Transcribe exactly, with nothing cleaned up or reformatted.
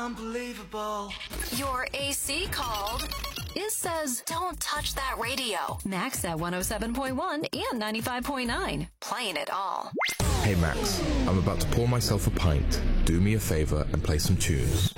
Unbelievable. Your A C called. It says, don't touch that radio. Max at one oh seven point one and ninety-five point nine. Playing it all. Hey Max, I'm about to pour myself a pint. Do me a favor and play some tunes.